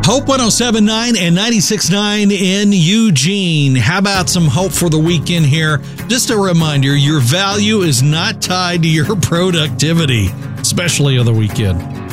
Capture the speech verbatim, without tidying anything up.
Hope one oh seven point nine and ninety-six point nine in Eugene. How about some hope for the weekend here? Just a reminder, your value is not tied to your productivity, especially on the weekend.